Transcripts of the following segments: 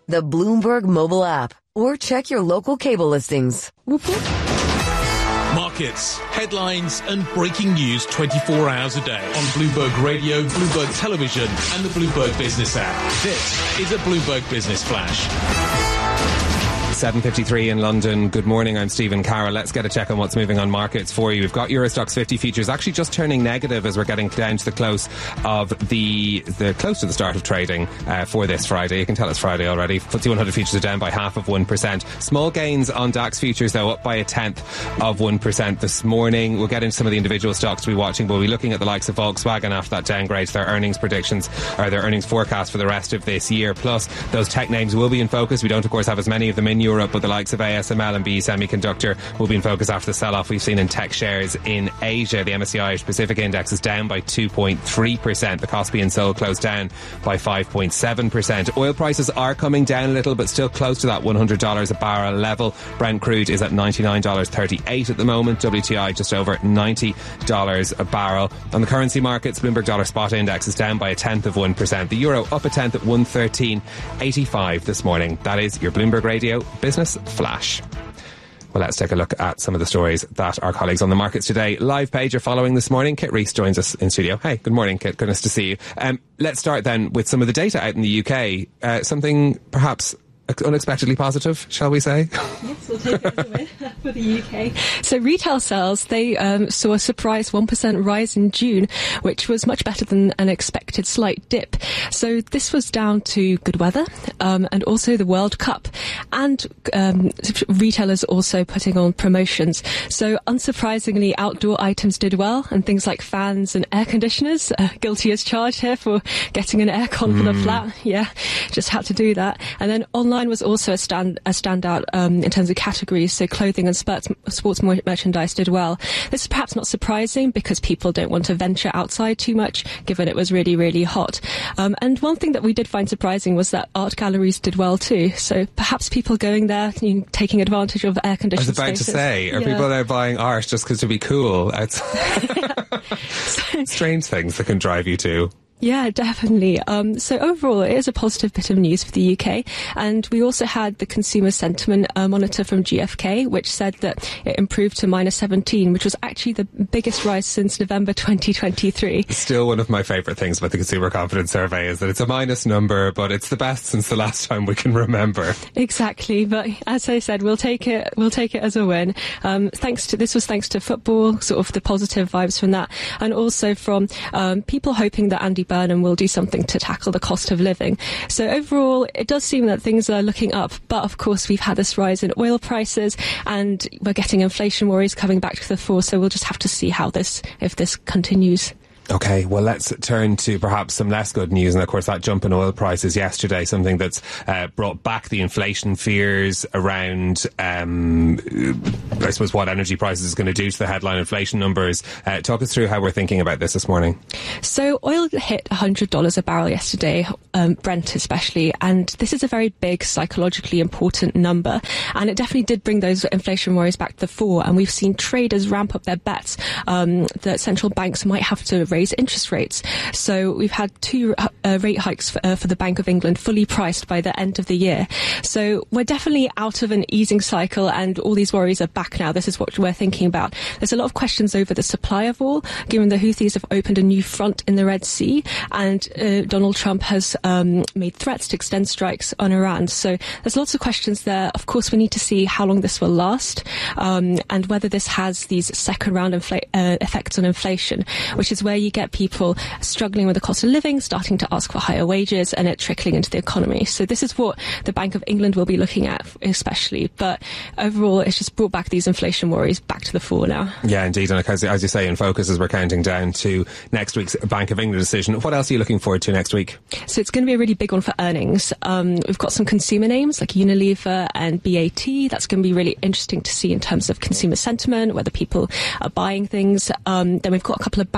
the Bloomberg mobile app, or check your local cable listings. Markets, headlines and breaking news 24 hours a day on Bloomberg Radio, Bloomberg Television and the Bloomberg Business app. This is a Bloomberg Business Flash. 7:53 in London. Good morning, I'm Stephen Carroll. Let's get a check on what's moving on markets for you. We've got Eurostoxx 50 futures actually just turning negative as we're getting down to the close of the close to the start of trading for this Friday. You can tell it's Friday already. FTSE 100 futures are down by 0.5%. Small gains on DAX futures though, up by 0.1% this morning. We'll get into some of the individual stocks to be watching. We'll be looking at the likes of Volkswagen after that downgrade, their earnings predictions or their earnings forecast for the rest of this year. Plus, those tech names will be in focus. We don't of course have as many of them in Europe, but the likes of ASML and BE Semiconductor will be in focus after the sell-off we've seen in tech shares in Asia. The MSCI Irish Pacific Index is down by 2.3%. The Kospi and Seoul closed down by 5.7%. Oil prices are coming down a little, but still close to that $100 a barrel level. Brent crude is at $99.38 at the moment. WTI just over $90 a barrel. On the currency markets, Bloomberg Dollar Spot Index is down by 0.1%. The euro up 0.1 at 113.85 this morning. That is your Bloomberg Radio Business Flash. Well, let's take a look at some of the stories that our colleagues on the markets today live page are following this morning. Kit Rees joins us in studio. Hey, good morning, Kit. Goodness to see you. Let's start then with some of the data out in the UK. Something perhaps unexpectedly positive, shall we say? Yes, we'll take it as a win for the UK. So retail sales, they saw a surprise 1% rise in June, which was much better than an expected slight dip. So this was down to good weather and also the World Cup, and retailers also putting on promotions. So unsurprisingly, outdoor items did well, and things like fans and air conditioners, guilty as charged here for getting an aircon for the flat. Yeah, just had to do that. And then online was also a standout in terms of categories. So clothing and sports merchandise did well. This is perhaps not surprising because people don't want to venture outside too much, given it was really, really hot. And one thing that we did find surprising was that art galleries did well too. So perhaps people going there, taking advantage of air conditioned spaces. I was about to say, are people there buying art just because to be cool? It's strange things that can drive you to. Yeah, definitely. So overall, it is a positive bit of news for the UK. And we also had the consumer sentiment monitor from GfK, which said that it improved to -17, which was actually the biggest rise since November 2023. Still one of my favourite things about the Consumer Confidence Survey is that it's a minus number, but it's the best since the last time we can remember. Exactly. But as I said, we'll take it as a win. Thanks to football, sort of the positive vibes from that. And also from people hoping that Andy Burnham will do something to tackle the cost of living. So overall, it does seem that things are looking up. But of course, we've had this rise in oil prices and we're getting inflation worries coming back to the fore. So we'll just have to see if this continues. Okay, well, let's turn to perhaps some less good news. And of course, that jump in oil prices yesterday, something that's brought back the inflation fears around, I suppose, what energy prices is going to do to the headline inflation numbers. Talk us through how we're thinking about this morning. So oil hit $100 a barrel yesterday, Brent especially, and this is a very big psychologically important number. And it definitely did bring those inflation worries back to the fore. And we've seen traders ramp up their bets that central banks might have to raise interest rates. So we've had 2 rate hikes for the Bank of England fully priced by the end of the year. So we're definitely out of an easing cycle and all these worries are back now. This is what we're thinking about. There's a lot of questions over the supply of oil, given the Houthis have opened a new front in the Red Sea and Donald Trump has made threats to extend strikes on Iran. So there's lots of questions there. Of course, we need to see how long this will last and whether this has these second round effects on inflation, which is where you get people struggling with the cost of living, starting to ask for higher wages, and it trickling into the economy. So this is what the Bank of England will be looking at especially. But overall, it's just brought back these inflation worries back to the fore now. Yeah, indeed. And as you say, in focus as we're counting down to next week's Bank of England decision. What else are you looking forward to next week? So it's going to be a really big one for earnings. We've got some consumer names like Unilever and BAT. That's going to be really interesting to see in terms of consumer sentiment, whether people are buying things. Then we've got a couple of banks, Barclays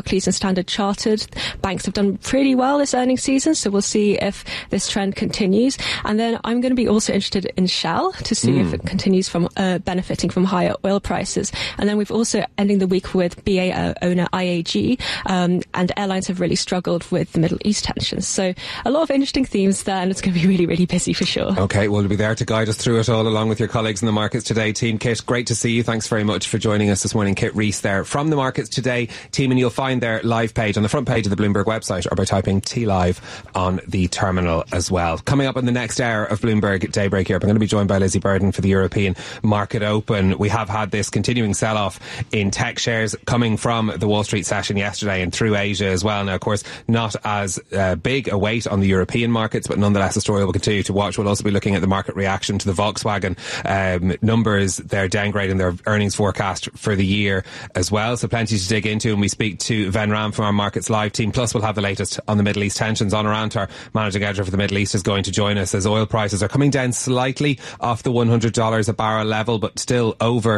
Barclays and Standard Chartered. Banks have done pretty well this earnings season, so we'll see if this trend continues. And then I'm going to be also interested in Shell to see if it continues from benefiting from higher oil prices. And then we've also ending the week with BA owner IAG, and airlines have really struggled with the Middle East tensions. So a lot of interesting themes there, and it's going to be really, really busy for sure. Okay, we'll be there to guide us through it all along with your colleagues in the markets today. Team Kit, great to see you. Thanks very much for joining us this morning. Kit Rees there from the markets today team, and you'll find their live page on the front page of the Bloomberg website or by typing TLive on the terminal as well. Coming up in the next hour of Bloomberg Daybreak Europe, I'm going to be joined by Lizzie Burden for the European Market Open. We have had this continuing sell-off in tech shares coming from the Wall Street session yesterday and through Asia as well. Now, of course, not as big a weight on the European markets, but nonetheless a story we'll continue to watch. We'll also be looking at the market reaction to the Volkswagen numbers. They're downgrading their earnings forecast for the year as well, so plenty to dig into. And we speak to Ven Ram from our Markets Live team. Plus, we'll have the latest on the Middle East tensions. Honor Antar, managing editor for the Middle East, is going to join us as oil prices are coming down slightly off the $100 a barrel level, but still over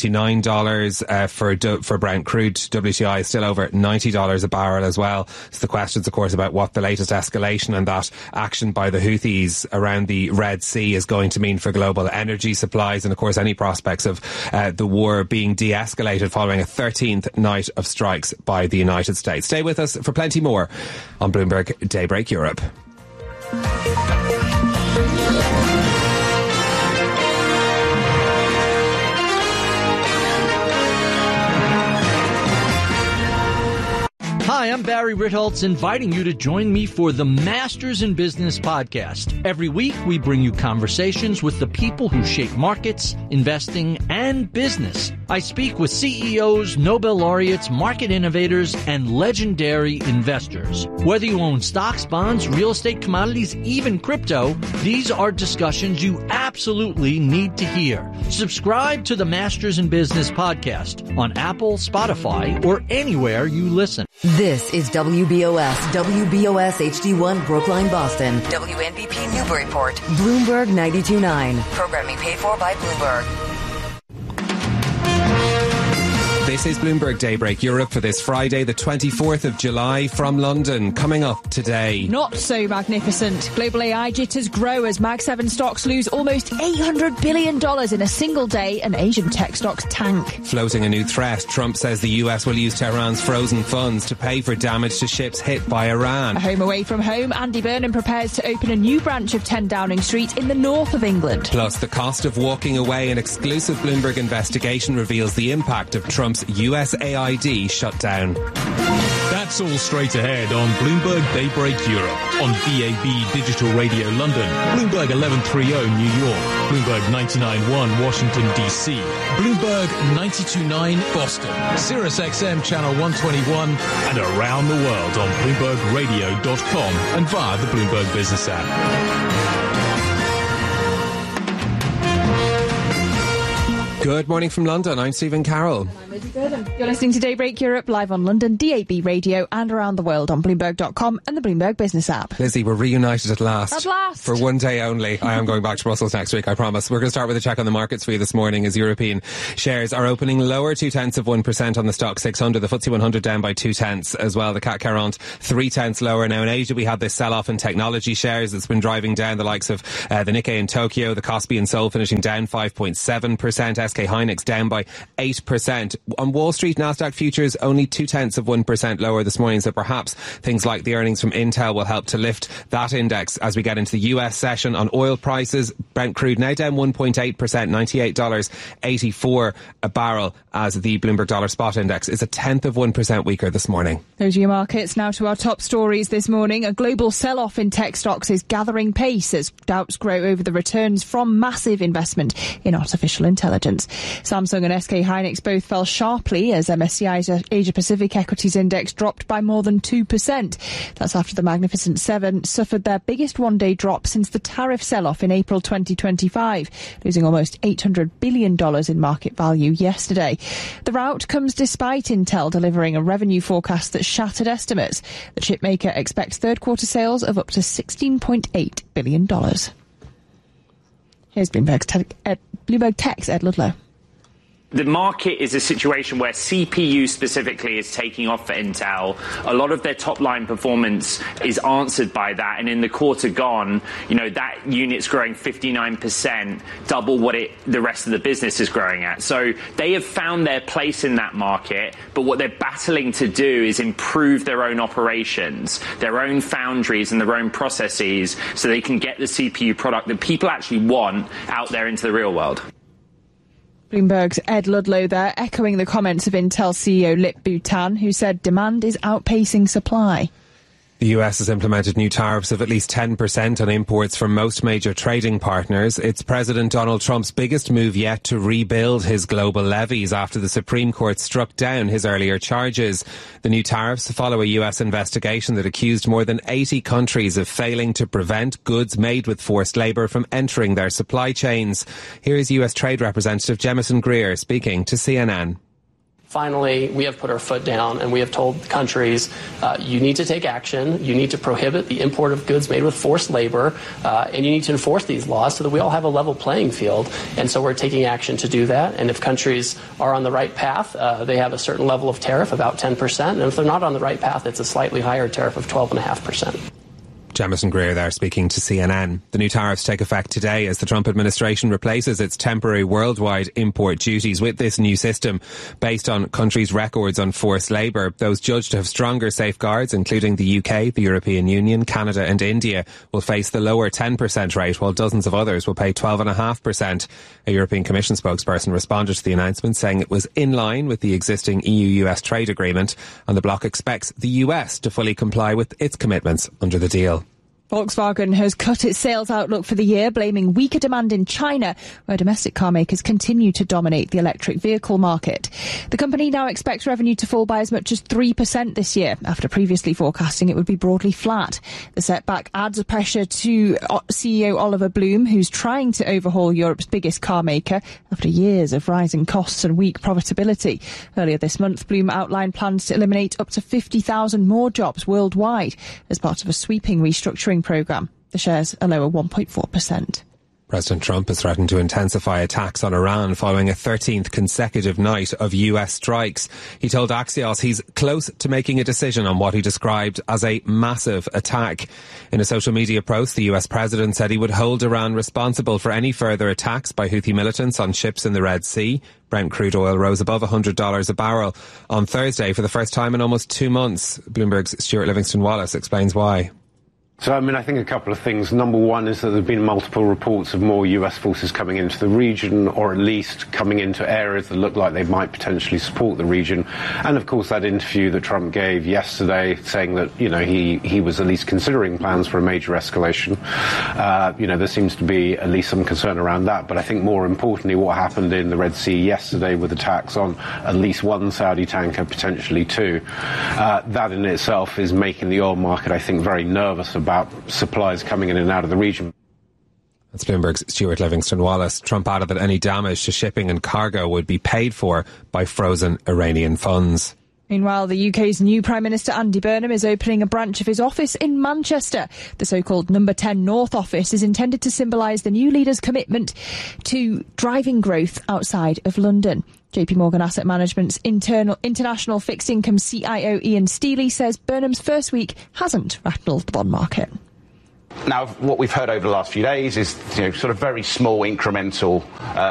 $99 for Brent crude. WTI is still over $90 a barrel as well. So the questions, of course, about what the latest escalation and that action by the Houthis around the Red Sea is going to mean for global energy supplies, and of course any prospects of the war being de-escalated following a 13th night of strikes by the United States. Stay with us for plenty more on Bloomberg Daybreak Europe. Hi, I'm Barry Ritholtz, inviting you to join me for the Masters in Business podcast. Every week, we bring you conversations with the people who shape markets, investing, and business. I speak with CEOs, Nobel laureates, market innovators, and legendary investors. Whether you own stocks, bonds, real estate, commodities, even crypto, these are discussions you absolutely need to hear. Subscribe to the Masters in Business podcast on Apple, Spotify, or anywhere you listen. This is WBOS HD1 Brookline, Boston. WNBP Newburyport. Bloomberg 92.9. Programming paid for by Bloomberg. This is Bloomberg Daybreak Europe for this Friday, the 24th of July from London. Coming up today. Not so magnificent. Global AI jitters grow as Mag 7 stocks lose almost $800 billion in a single day, and Asian tech stocks tank. Floating a new threat, Trump says the US will use Tehran's frozen funds to pay for damage to ships hit by Iran. A home away from home, Andy Burnham prepares to open a new branch of 10 Downing Street in the north of England. Plus, the cost of walking away. An exclusive Bloomberg investigation reveals the impact of Trump's USAID shutdown. That's all straight ahead on Bloomberg Daybreak Europe on DAB Digital Radio London, Bloomberg 1130 New York, Bloomberg 99.1 Washington DC, Bloomberg 92.9 Boston, Sirius XM Channel 121, and around the world on BloombergRadio.com and via the Bloomberg Business app. Good morning from London. I'm Stephen Carroll. I'm Lizzie Burden. You're listening to Daybreak Europe live on London, DAB Radio, and around the world on Bloomberg.com and the Bloomberg Business app. Lizzie, we're reunited at last. At last. For one day only. I am going back to Brussels next week, I promise. We're going to start with a check on the markets for you this morning as European shares are opening lower 0.2% on the stock 600. The FTSE 100 down by 0.2 as well. The CAC 0.3 lower. Now in Asia we had this sell-off in technology shares that's been driving down the likes of the Nikkei in Tokyo, the Kospi in Seoul finishing down 5.7%. SK Hynix down by 8%. On Wall Street, Nasdaq futures only 0.2% lower this morning, so perhaps things like the earnings from Intel will help to lift that index as we get into the US session. On oil prices, Brent crude now down 1.8%, $98.84 a barrel, as the Bloomberg Dollar Spot Index is 0.1% weaker this morning. Those are your markets. Now to our top stories this morning. A global sell-off in tech stocks is gathering pace as doubts grow over the returns from massive investment in artificial intelligence. Samsung and SK Hynix both fell sharply as MSCI's Asia Pacific Equities Index dropped by more than 2%. That's after the Magnificent Seven suffered their biggest one-day drop since the tariff sell-off in April 2025, losing almost $800 billion in market value yesterday. The rout comes despite Intel delivering a revenue forecast that shattered estimates. The chipmaker expects third-quarter sales of up to $16.8 billion. Here's Bloomberg Tech's Ed Ludlow. The market is a situation where CPU specifically is taking off for Intel. A lot of their top-line performance is answered by that. And in the quarter gone, that unit's growing 59%, double what the rest of the business is growing at. So they have found their place in that market, but what they're battling to do is improve their own operations, their own foundries and their own processes, so they can get the CPU product that people actually want out there into the real world. Bloomberg's Ed Ludlow there, echoing the comments of Intel CEO Lip Bu-Tan, who said demand is outpacing supply. The US has implemented new tariffs of at least 10% on imports from most major trading partners. It's President Donald Trump's biggest move yet to rebuild his global levies after the Supreme Court struck down his earlier charges. The new tariffs follow a US investigation that accused more than 80 countries of failing to prevent goods made with forced labour from entering their supply chains. Here is US Trade Representative Jemison Greer speaking to CNN. Finally, we have put our foot down and we have told countries, you need to take action, you need to prohibit the import of goods made with forced labor, and you need to enforce these laws so that we all have a level playing field. And so we're taking action to do that. And if countries are on the right path, they have a certain level of tariff, about 10%. And if they're not on the right path, it's a slightly higher tariff of 12.5%. Jemison Greer there speaking to CNN. The new tariffs take effect today as the Trump administration replaces its temporary worldwide import duties with this new system based on countries' records on forced labour. Those judged to have stronger safeguards, including the UK, the European Union, Canada and India, will face the lower 10% rate, while dozens of others will pay 12.5%. A European Commission spokesperson responded to the announcement, saying it was in line with the existing EU-US trade agreement, and the bloc expects the US to fully comply with its commitments under the deal. Volkswagen has cut its sales outlook for the year, blaming weaker demand in China, where domestic car makers continue to dominate the electric vehicle market. The company now expects revenue to fall by as much as 3% this year, after previously forecasting it would be broadly flat. The setback adds pressure to CEO Oliver Blume, who's trying to overhaul Europe's biggest car maker after years of rising costs and weak profitability. Earlier this month, Blume outlined plans to eliminate up to 50,000 more jobs worldwide as part of a sweeping restructuring programme. The shares are lower 1.4%. President Trump has threatened to intensify attacks on Iran following a 13th consecutive night of US strikes. He told Axios he's close to making a decision on what he described as a massive attack. In a social media post, the US president said he would hold Iran responsible for any further attacks by Houthi militants on ships in the Red Sea. Brent crude oil rose above $100 a barrel on Thursday for the first time in almost 2 months. Bloomberg's Stuart Livingston-Wallace explains why. So, I think a couple of things. Number one is that there have been multiple reports of more US forces coming into the region, or at least coming into areas that look like they might potentially support the region. And of course, that interview that Trump gave yesterday saying that, he was at least considering plans for a major escalation. There seems to be at least some concern around that. But I think more importantly, what happened in the Red Sea yesterday with attacks on at least one Saudi tanker, potentially two, that in itself is making the oil market, I think, very nervous about supplies coming in and out of the region. That's Bloomberg's Stuart Livingston-Wallace. Trump added that any damage to shipping and cargo would be paid for by frozen Iranian funds. Meanwhile, the UK's new Prime Minister Andy Burnham is opening a branch of his office in Manchester. The so-called Number 10 North office is intended to symbolise the new leader's commitment to driving growth outside of London. JP Morgan Asset Management's international fixed income CIO Ian Steely says Burnham's first week hasn't rattled the bond market. Now, what we've heard over the last few days is, sort of very small incremental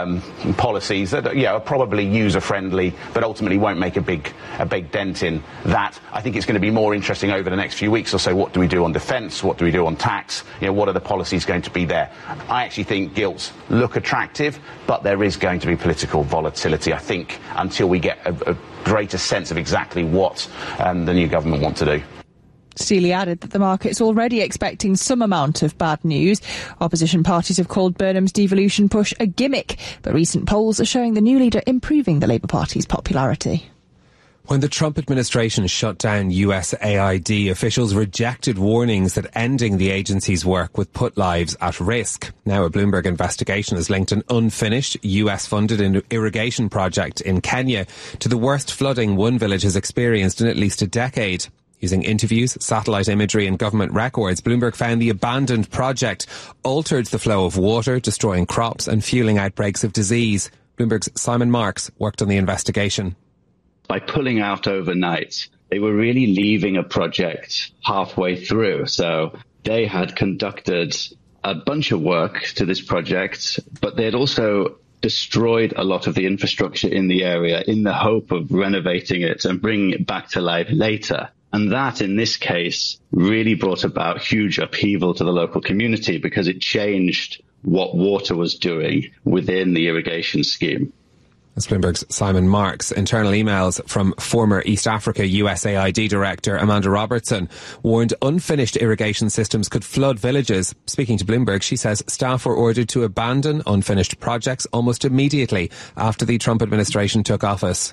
policies that are probably user-friendly, but ultimately won't make a big dent in that. I think it's going to be more interesting over the next few weeks or so. What do we do on defence? What do we do on tax? What are the policies going to be there? I actually think gilts look attractive, but there is going to be political volatility, I think, until we get a greater sense of exactly what the new government want to do. Steely added that the market's already expecting some amount of bad news. Opposition parties have called Burnham's devolution push a gimmick, but recent polls are showing the new leader improving the Labour Party's popularity. When the Trump administration shut down USAID, officials rejected warnings that ending the agency's work would put lives at risk. Now a Bloomberg investigation has linked an unfinished US-funded irrigation project in Kenya to the worst flooding one village has experienced in at least a decade. Using interviews, satellite imagery and government records, Bloomberg found the abandoned project altered the flow of water, destroying crops and fueling outbreaks of disease. Bloomberg's Simon Marks worked on the investigation. By pulling out overnight, they were really leaving a project halfway through. So they had conducted a bunch of work to this project, but they had also destroyed a lot of the infrastructure in the area in the hope of renovating it and bringing it back to life later. And that, in this case, really brought about huge upheaval to the local community because it changed what water was doing within the irrigation scheme. That's Bloomberg's Simon Marks. Internal emails from former East Africa USAID Director Amanda Robertson warned unfinished irrigation systems could flood villages. Speaking to Bloomberg, she says staff were ordered to abandon unfinished projects almost immediately after the Trump administration took office.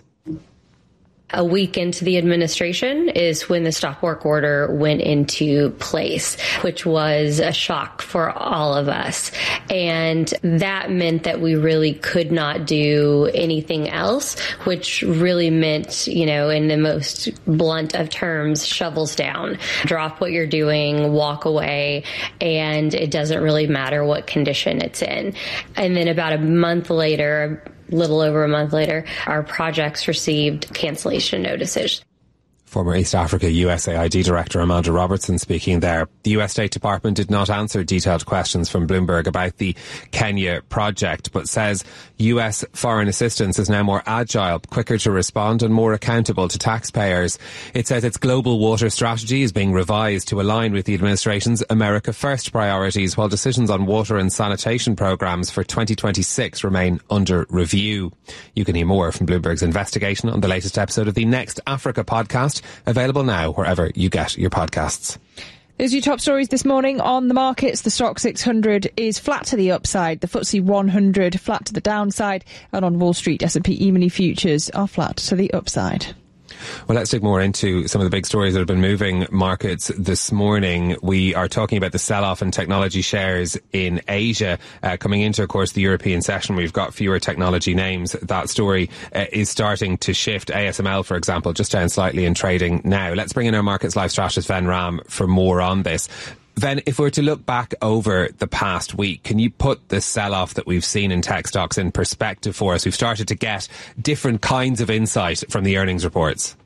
A week into the administration is when the stop work order went into place, which was a shock for all of us. And that meant that we really could not do anything else, which really meant, in the most blunt of terms, shovels down. Drop what you're doing, walk away, and it doesn't really matter what condition it's in. And then about a month later, little over a month later, our projects received cancellation notices. Former East Africa USAID Director Amanda Robertson speaking there. The US State Department did not answer detailed questions from Bloomberg about the Kenya project, but says US foreign assistance is now more agile, quicker to respond and more accountable to taxpayers. It says its global water strategy is being revised to align with the administration's America First priorities, while decisions on water and sanitation programs for 2026 remain under review. You can hear more from Bloomberg's investigation on the latest episode of the Next Africa podcast, available now wherever you get your podcasts. Those are your top stories this morning on the markets. The Stock 600 is flat to the upside. The FTSE 100 flat to the downside. And on Wall Street, S&P E-mini futures are flat to the upside. Well, let's dig more into some of the big stories that have been moving markets this morning. We are talking about the sell-off in technology shares in Asia. Coming into, of course, the European session, we've got fewer technology names. That story is starting to shift. ASML, for example, just down slightly in trading now. Let's bring in our Markets Live strategist, Ven Ram, for more on this. Ven, if we were to look back over the past week, can you put the sell-off that we've seen in tech stocks in perspective for us? We've started to get different kinds of insight from the earnings reports.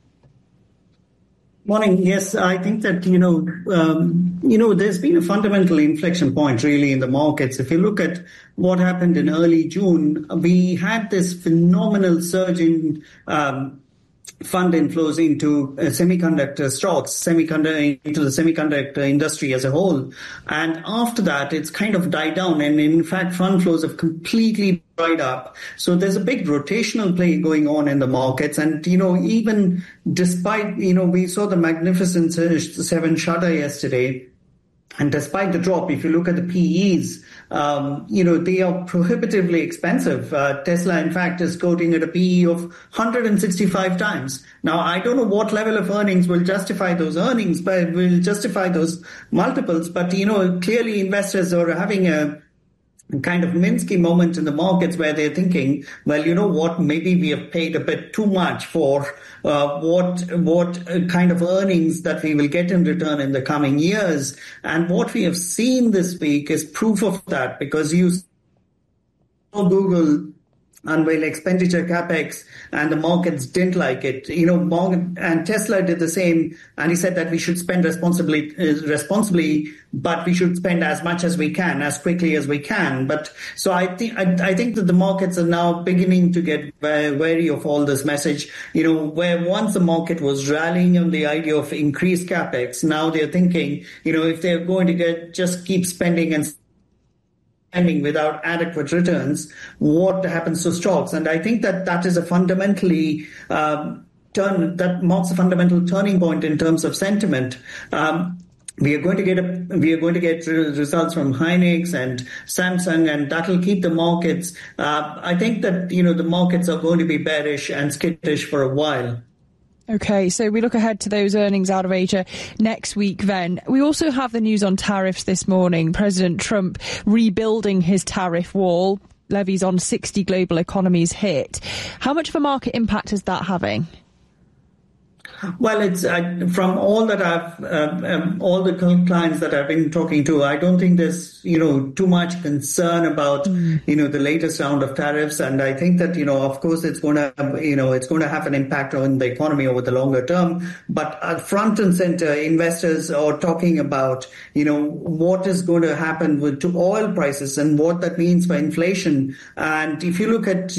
Morning. Yes, I think that, there's been a fundamental inflection point really in the markets. If you look at what happened in early June, we had this phenomenal surge in fund inflows into semiconductor stocks, into the semiconductor industry as a whole. And after that, it's kind of died down. And in fact, fund flows have completely dried up. So there's a big rotational play going on in the markets. And, even despite, we saw the Magnificent Seven shudder yesterday. And despite the drop, if you look at the PEs, they are prohibitively expensive. Tesla, in fact, is quoting at a PE of 165 times. Now, I don't know what level of earnings will justify those earnings, but will justify those multiples. But, clearly investors are having a kind of Minsky moment in the markets where they're thinking, well, you know what, maybe we have paid a bit too much for what kind of earnings that we will get in return in the coming years. And what we have seen this week is proof of that, because you saw Google unveil expenditure capex and the markets didn't like it. And Tesla did the same, and he said that we should spend responsibly, but we should spend as much as we can, as quickly as we can. But so I think that the markets are now beginning to get wary of all this message. Where once the market was rallying on the idea of increased capex, now they're thinking, if they're going to just keep spending and without adequate returns, what happens to stocks? And I think that is a fundamentally that marks a fundamental turning point in terms of sentiment. We are going to get results from Hynix and Samsung, and that will keep the markets. I think that the markets are going to be bearish and skittish for a while. Okay, so we look ahead to those earnings out of Asia next week then. We also have the news on tariffs this morning. President Trump rebuilding his tariff wall. Levies on 60 global economies hit. How much of a market impact is that having? Well, it's from all that all the clients that I've been talking to, I don't think there's, too much concern about, the latest round of tariffs. And I think that, of course, it's going to have an impact on the economy over the longer term. But front and center, investors are talking about, what is going to happen to oil prices and what that means for inflation. And if you look at,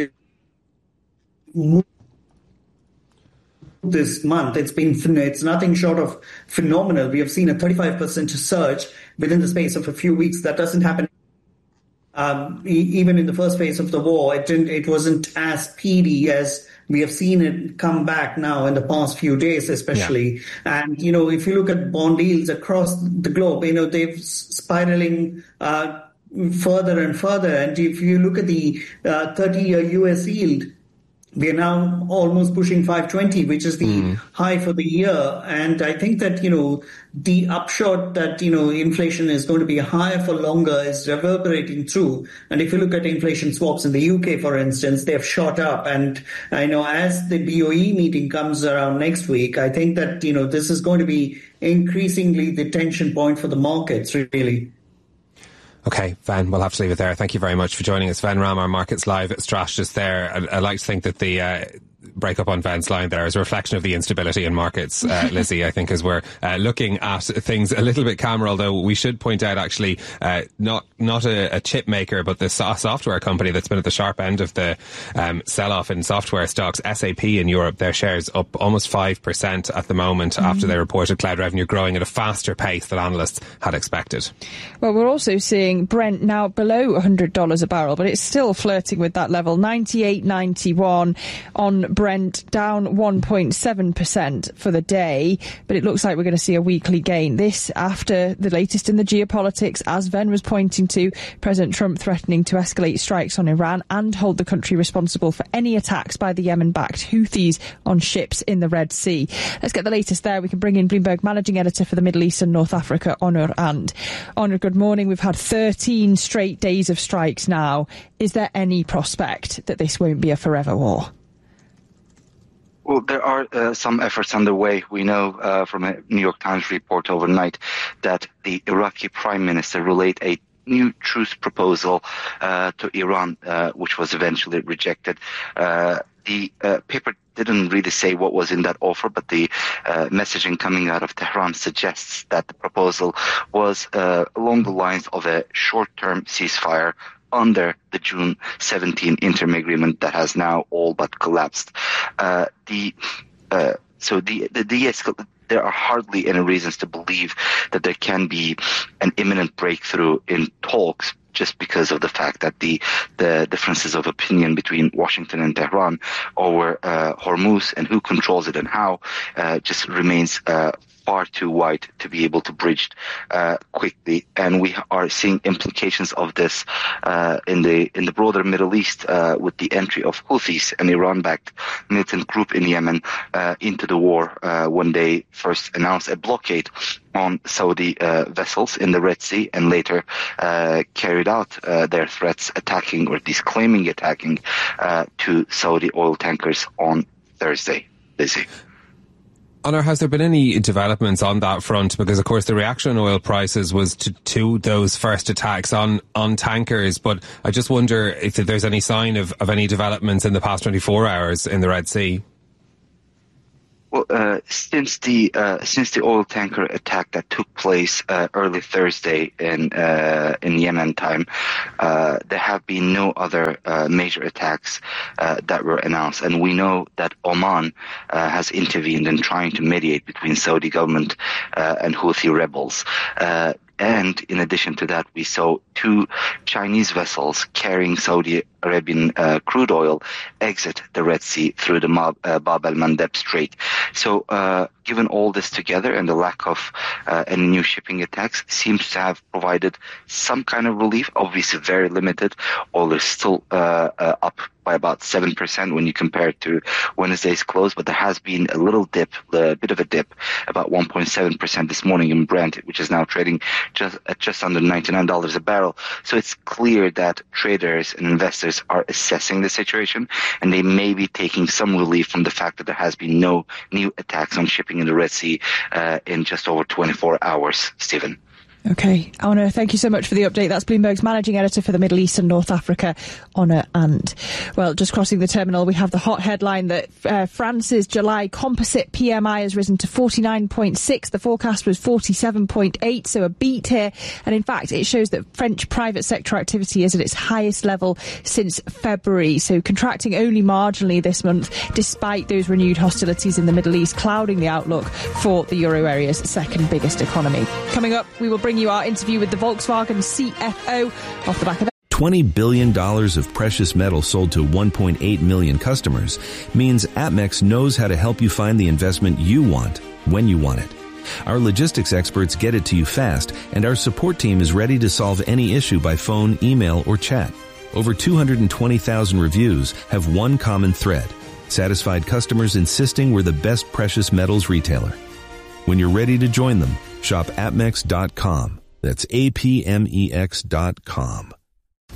this month, it's nothing short of phenomenal. We have seen a 35% surge within the space of a few weeks. That doesn't happen even in the first phase of the war. It wasn't as speedy as we have seen it come back now in the past few days, especially. Yeah. And, if you look at bond yields across the globe, they've spiraling further and further. And if you look at the 30-year US yield, we are now almost pushing 520, which is the high for the year. And I think that, the upshot that, inflation is going to be higher for longer is reverberating through. And if you look at inflation swaps in the UK, for instance, they've shot up. And I know as the BOE meeting comes around next week, I think that, this is going to be increasingly the tension point for the markets, really. Okay, Ven, we'll have to leave it there. Thank you very much for joining us. Ven Ram, our Markets Live strategist there. I like to think that the break up on Ven's line there is a reflection of the instability in markets, Lizzie, I think, as we're looking at things a little bit calmer, although we should point out actually not a chip maker, but the software company that's been at the sharp end of the sell-off in software stocks, SAP in Europe, their shares up almost 5% at the moment after they reported cloud revenue growing at a faster pace than analysts had expected. Well, we're also seeing Brent now below $100 a barrel, but it's still flirting with that level, 98.91 on Brent, down 1.7% for the day, but it looks like we're going to see a weekly gain. This after the latest in the geopolitics, as Ven was pointing to, President Trump threatening to escalate strikes on Iran and hold the country responsible for any attacks by the Yemen-backed Houthis on ships in the Red Sea. Let's get the latest there. We can bring in Bloomberg Managing Editor for the Middle East and North Africa, Onur And. Onur, good morning. We've had 13 straight days of strikes now. Is there any prospect that this won't be a forever war? Well, there are some efforts underway. We know from a New York Times report overnight that the Iraqi Prime Minister relayed a new truce proposal to Iran, which was eventually rejected. The paper didn't really say what was in that offer, but the messaging coming out of Tehran suggests that the proposal was along the lines of a short-term ceasefire under the June 17 interim agreement that has now all but collapsed. There are hardly any reasons to believe that there can be an imminent breakthrough in talks, just because of the fact that the differences of opinion between Washington and Tehran over Hormuz and who controls it and how just remains far too wide to be able to bridge quickly, and we are seeing implications of this in the broader Middle East with the entry of Houthis, an Iran-backed militant group in Yemen, into the war when they first announced a blockade on Saudi vessels in the Red Sea, and later carried out their threats attacking, or at least claiming attacking, to Saudi oil tankers on Thursday. Lizzie. Onur, has there been any developments on that front? Because, of course, the reaction on oil prices was to those first attacks on tankers. But I just wonder if there's any sign of any developments in the past 24 hours in the Red Sea. Well, since the oil tanker attack that took place early Thursday in Yemen time, there have been no other major attacks that were announced, and we know that Oman has intervened in trying to mediate between Saudi government and Houthi rebels. And in addition to that, we saw 2 Chinese vessels carrying Saudi Arabian crude oil exit the Red Sea through the Bab el-Mandeb Strait. So given all this together and the lack of any new shipping attacks, seems to have provided some kind of relief, obviously very limited. Oil is still up by about 7% when you compare it to Wednesday's close, but there has been a bit of a dip, about 1.7% this morning in Brent, which is now trading just under $99 a barrel. So it's clear that traders and investors are assessing the situation, and they may be taking some relief from the fact that there has been no new attacks on shipping in the Red Sea in just over 24 hours, Stephen. Okay, Honor, thank you so much for the update. That's Bloomberg's managing editor for the Middle East and North Africa, Honor Ant. Well, just crossing the terminal, we have the hot headline that France's July composite PMI has risen to 49.6. The forecast was 47.8, so a beat here. And in fact, it shows that French private sector activity is at its highest level since February. So contracting only marginally this month, despite those renewed hostilities in the Middle East, clouding the outlook for the euro area's second biggest economy. Coming up, we will bring you our interview with the Volkswagen CFO off the back of that. $20 billion of precious metal sold to 1.8 million customers means Atmex knows how to help you find the investment you want when you want it. Our logistics experts get it to you fast, and our support team is ready to solve any issue by phone, email, or chat. Over 220,000 reviews have one common thread: satisfied customers insisting we're the best precious metals retailer. When you're ready to join them, shop Atmex.com. That's APMEX.com.